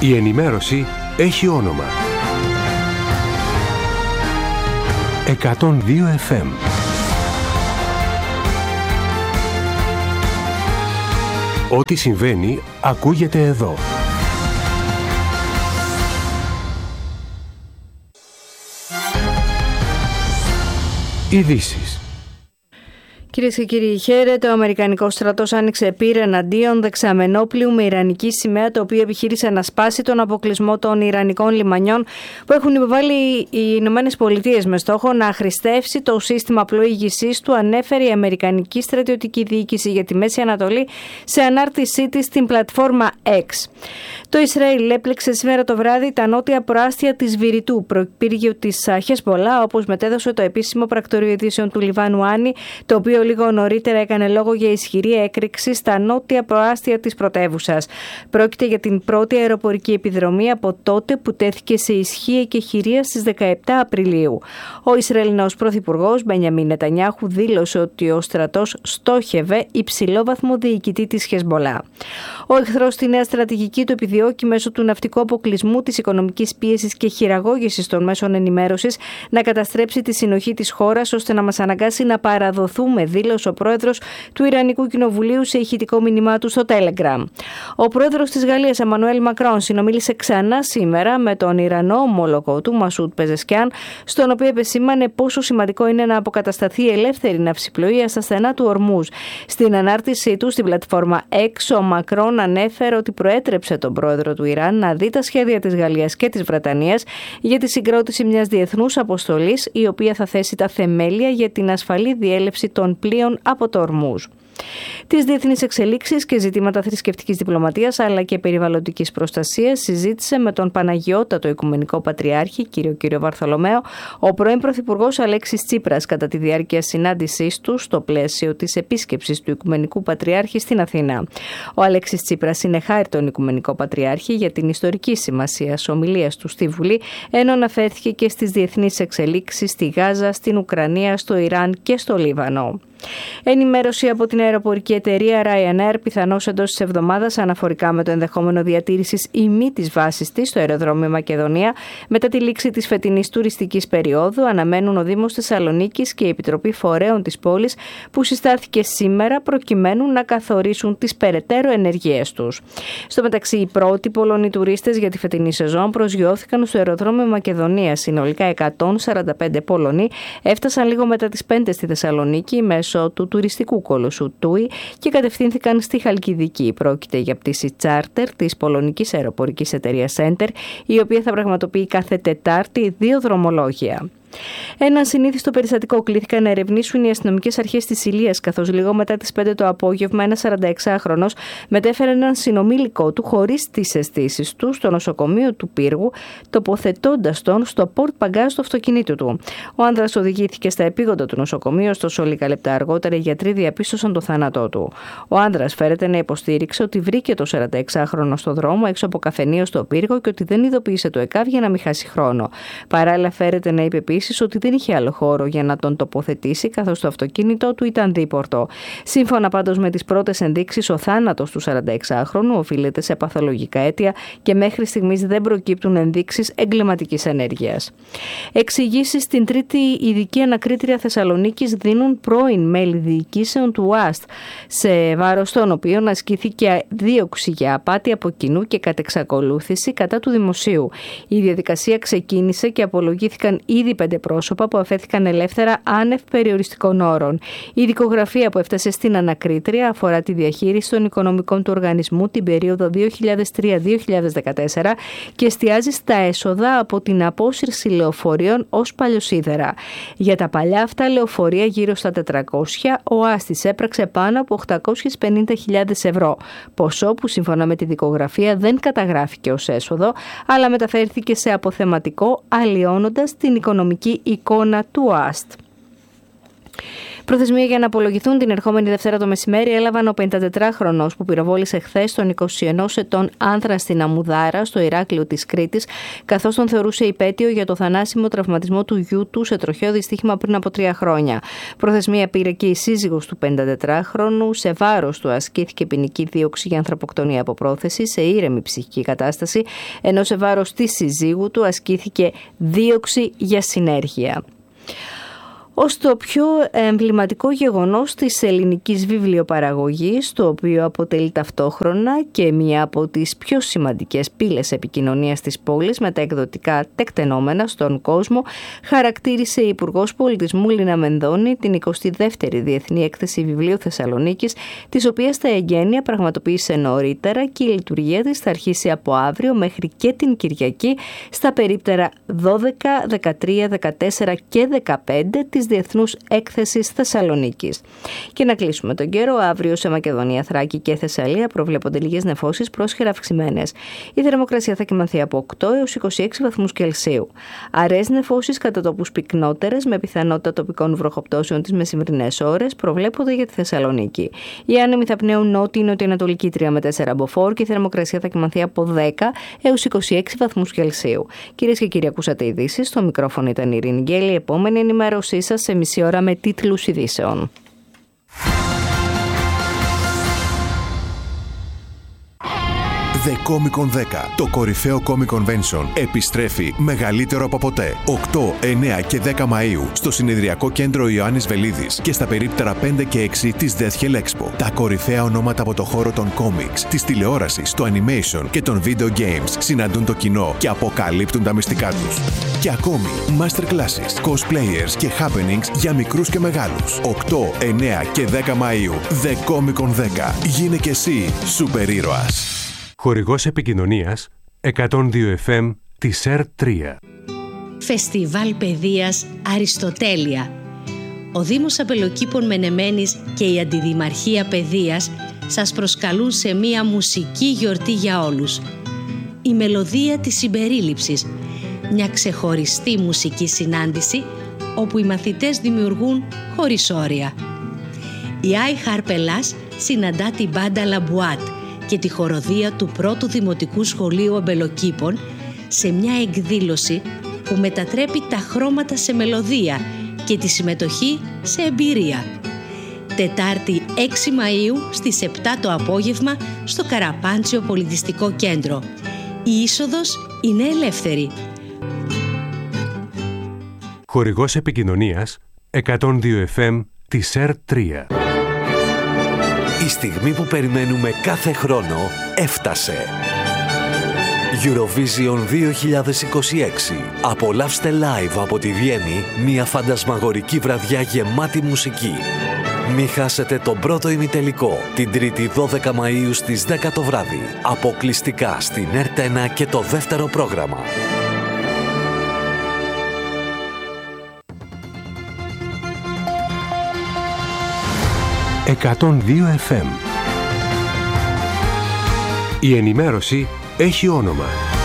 Η ενημέρωση έχει όνομα. 102 FM. Ό,τι συμβαίνει ακούγεται εδώ. Ειδήσεις. Κυρίες και κύριοι, χαίρετε. Ο Αμερικανικός στρατός άνοιξε πυρ εναντίον δεξαμενόπλιου με ιρανική σημαία, το οποίο επιχείρησε να σπάσει τον αποκλεισμό των ιρανικών λιμανιών που έχουν υποβάλει οι Ηνωμένες Πολιτείες με στόχο να αχρηστεύσει το σύστημα πλοήγησής του, ανέφερε η Αμερικανική Στρατιωτική Διοίκηση για τη Μέση Ανατολή σε ανάρτησή της στην πλατφόρμα X. Το Ισραήλ έπληξε σήμερα το βράδυ τα νότια προάστια της Βηρητού, προπύργιο της Χεσμπολά, όπως μετέδωσε το επίσημο πρακτορείο ειδήσεων του Λιβάνου Άνι, το οποίο λίγο νωρίτερα έκανε λόγο για ισχυρή έκρηξη στα νότια προάστια της πρωτεύουσας. Πρόκειται για την πρώτη αεροπορική επιδρομή από τότε που τέθηκε σε ισχύ εκεχηρία στις 17 Απριλίου. Ο Ισραηλινός Πρωθυπουργός Μπενιαμίν Νετανιάχου δήλωσε ότι ο στρατός στόχευε υψηλόβαθμο διοικητή της Χεσμπολά. Ο εχθρός στη νέα στρατηγική του επιδιώκει μέσω του ναυτικού αποκλεισμού, της οικονομικής πίεσης και χειραγώγησης των μέσων ενημέρωσης να καταστρέψει τη συνοχή της χώρας ώστε να μας αναγκάσει να παραδοθούμε, δήλωσε ο πρόεδρος του Ιρανικού Κοινοβουλίου σε ηχητικό μήνυμά του στο Telegram. Ο πρόεδρος της Γαλλίας, Εμμανουέλ Μακρόν, συνομίλησε ξανά σήμερα με τον Ιρανό ομόλογο του, Μασούτ Πεζεσκιάν, στον οποίο επεσήμανε πόσο σημαντικό είναι να αποκατασταθεί ελεύθερη ναυσιπλοεία στα στενά του Ορμούζ. Στην ανάρτησή του στην πλατφόρμα X, ο Μακρόν ανέφερε ότι προέτρεψε τον πρόεδρο του Ιράν να δει τα σχέδια της Γαλλίας και της Βρετανίας για τη συγκρότηση μιας διεθνούς αποστολής, η οποία θα θέσει τα θεμέλια για την ασφαλή διέλευση των πλοίων από το Ορμούζ. Τις διεθνείς εξελίξεις και ζητήματα θρησκευτικής διπλωματίας αλλά και περιβαλλοντικής προστασίας συζήτησε με τον Παναγιώτατο Οικουμενικό Πατριάρχη, κύριο Βαρθολομαίο, ο πρώην Πρωθυπουργός Αλέξης Τσίπρας κατά τη διάρκεια συνάντησής του στο πλαίσιο της επίσκεψης του Οικουμενικού Πατριάρχη στην Αθήνα. Ο Αλέξης Τσίπρας συνεχάρει τον Οικουμενικό Πατριάρχη για την ιστορική σημασία ομιλίας του στη Βουλή, ενώ αναφέρθηκε και στις διεθνείς εξελίξεις στη Γάζα, στην Ουκρανία, στο Ιράν και στο Λίβανο. Ενημέρωση από την αεροπορική εταιρεία Ryanair, πιθανώς εντός της εβδομάδας, αναφορικά με το ενδεχόμενο διατήρησης ή μη της βάσης της στο αεροδρόμιο Μακεδονία μετά τη λήξη της φετινής τουριστικής περίοδου, αναμένουν ο Δήμος Θεσσαλονίκης και η Επιτροπή Φορέων της πόλης, που συστάθηκε σήμερα προκειμένου να καθορίσουν τις περαιτέρω ενεργείες τους. Στο μεταξύ, οι πρώτοι Πολωνοί τουρίστες για τη φετινή σεζόν προσγειώθηκαν στο αεροδρόμιο Μακεδονία. Συνολικά 145 Πολωνοί έφτασαν λίγο μετά τις 5 στη Θεσσαλονίκη μέσω του τουριστικού κολοσσού TUI και κατευθύνθηκαν στη Χαλκιδική. Πρόκειται για πτήση τσάρτερ της πολωνικής αεροπορικής εταιρείας Center, η οποία θα πραγματοποιεί κάθε Τετάρτη 2 δρομολόγια. Ένα συνήθιστο περιστατικό κλήθηκαν να ερευνήσουν οι αστυνομικές αρχές της Ηλίας, καθώς λίγο μετά τις 5 το απόγευμα ένας 46χρονος μετέφερε έναν συνομήλικό του χωρίς τις αισθήσεις του στο νοσοκομείο του Πύργου, τοποθετώντας τον στο πορτ μπαγκάζ του αυτοκινήτου του. Ο άνδρας οδηγήθηκε στα επίγοντα του νοσοκομείου, ωστόσο λίγα λεπτά αργότερα οι γιατροί διαπίστωσαν το θάνατό του. Ο άνδρας φέρεται να υποστήριξε ότι βρήκε το 46χρονο στο δρόμο έξω από καφενείο στο Πύργο και ότι δεν ειδοποίησε το ΕΚΑΒ για να μην χάσει χρόνο. Παράλληλα, φέρεται να είπε ότι δεν είχε άλλο χώρο για να τον τοποθετήσει, καθώς το αυτοκίνητό του ήταν δίπορτο. Σύμφωνα πάντως με τις πρώτες ενδείξεις, ο θάνατος του 46χρονου οφείλεται σε παθολογικά αίτια και μέχρι στιγμής δεν προκύπτουν ενδείξεις εγκληματικής ενέργειας. Εξηγήσεις στην τρίτη ειδική ανακρίτρια Θεσσαλονίκης δίνουν πρώην μέλη διοικήσεων του ΟΑΣΤ, σε βάρος των οποίων ασκήθηκε δίωξη για απάτη από κοινού και κατεξακολούθηση κατά του δημοσίου. Η διαδικασία ξεκίνησε και απολογήθηκαν ήδη 5 πρόσωπα που αφέθηκαν ελεύθερα άνευ περιοριστικών όρων. Η δικογραφία που έφτασε στην ανακρίτρια αφορά τη διαχείριση των οικονομικών του οργανισμού την περίοδο 2003-2014 και εστιάζει στα έσοδα από την απόσυρση λεωφορείων ως παλιοσίδερα. Για τα παλιά αυτά λεωφορεία γύρω στα 400, ο Άστης έπραξε πάνω από 850.000 ευρώ, ποσό που σύμφωνα με τη δικογραφία δεν καταγράφηκε ως έσοδο, αλλά μεταφέρθηκε σε αποθεματικό, αλλοιώνοντας την οικονομική εικόνα του ΟΑΣΤ. Προθεσμία για να απολογηθούν την ερχόμενη Δευτέρα το μεσημέρι έλαβαν ο 54χρονος που πυροβόλησε χθες τον 21 ετών άνδρα στην Αμμουδάρα, στο Ηράκλειο της Κρήτης, καθώς τον θεωρούσε υπέτειο για το θανάσιμο τραυματισμό του γιού του σε τροχαίο δυστύχημα πριν από 3 χρόνια. Προθεσμία πήρε και η σύζυγος του 54χρονου. Σε βάρος του ασκήθηκε ποινική δίωξη για ανθρωποκτονία από πρόθεση σε ήρεμη ψυχική κατάσταση, ενώ σε βάρος της συζύγου του ασκήθηκε δίωξη για συνέργεια. Ως το πιο εμβληματικό γεγονός της ελληνικής βιβλιοπαραγωγής, το οποίο αποτελεί ταυτόχρονα και μία από τις πιο σημαντικές πύλες επικοινωνίας της πόλης με τα εκδοτικά τεκτενόμενα στον κόσμο, χαρακτήρισε η Υπουργός Πολιτισμού Λίνα Μενδώνη την 22η Διεθνή Έκθεση Βιβλίου Θεσσαλονίκης, της οποίας τα εγγένεια πραγματοποίησε νωρίτερα και η λειτουργία της θα αρχίσει από αύριο μέχρι και την Κυριακή στα περίπτερα 12, 13, 14 και 15 της Διεθνούς Έκθεσης Θεσσαλονίκης. Και να κλείσουμε τον καιρό, αύριο σε Μακεδονία, Θράκη και Θεσσαλία προβλέπονται λίγες νεφώσεις πρόσχερα αυξημένες. Η θερμοκρασία θα κυμανθεί από 8 έως 26 βαθμούς Κελσίου. Αραιές νεφώσεις κατά τόπους πυκνότερες με πιθανότητα τοπικών βροχοπτώσεων τις μεσημβρινές ώρες προβλέπονται για τη Θεσσαλονίκη. Οι άνεμοι θα πνέουν νότιο-νοτιοανατολική 3 με 4 μποφόρ και η θερμοκρασία θα κυμανθεί από 10 έως 26 βαθμούς Κελσίου. Κυρίες και κύριοι, ακούσατε ειδήσεις. Στο μικρόφωνο ήταν η Ειρήνη Γκέλη. Η επόμενη ενημέρωσή σας σε μισή ώρα με τίτλους ειδήσεων. The Comic Con 10, το κορυφαίο Comic Convention, επιστρέφει μεγαλύτερο από ποτέ. 8, 9 και 10 Μαΐου στο συνεδριακό κέντρο Ιωάννης Βελίδης και στα περίπτερα 5 και 6 της Death Hell Expo. Τα κορυφαία ονόματα από το χώρο των comics, της τηλεόρασης, του animation και των video games συναντούν το κοινό και αποκαλύπτουν τα μυστικά τους. Και ακόμη, masterclasses, cosplayers και happenings για μικρούς και μεγάλους. 8, 9 και 10 Μαΐου. The Comic Con 10. Γίνε και εσύ σούπερ ήρωας. Χορηγός επικοινωνίας 102 FM της ΕΡΤ3. Φεστιβάλ Παιδείας Αριστοτέλεια. Ο Δήμος Αμπελοκήπων Μενεμένης και η Αντιδημαρχία Παιδείας σας προσκαλούν σε μία μουσική γιορτή για όλους. Η μελωδία της συμπερίληψης. Μια ξεχωριστή μουσική συνάντηση όπου οι μαθητές δημιουργούν χωρίς όρια. Η Άι Χαρπελάς συναντά την μπάντα Λαμπουάτ και τη χοροδία του πρώτου Δημοτικού Σχολείου Αμπελοκήπων σε μια εκδήλωση που μετατρέπει τα χρώματα σε μελωδία και τη συμμετοχή σε εμπειρία. Τετάρτη 6 Μαΐου στις 7 το απόγευμα στο Καραπάντσιο Πολιτιστικό Κέντρο. Η είσοδος είναι ελεύθερη. Χορηγός επικοινωνίας 102 FM της ΕΡΤ3. Η στιγμή που περιμένουμε κάθε χρόνο έφτασε. Eurovision 2026. Απολαύστε live από τη Βιέννη μια φαντασμαγορική βραδιά γεμάτη μουσική. Μη χάσετε τον πρώτο ημιτελικό την Τρίτη 12 Μαΐου στις 10 το βράδυ. Αποκλειστικά στην ΕΡΤ1 και το δεύτερο πρόγραμμα. «102 FM». Η ενημέρωση έχει όνομα.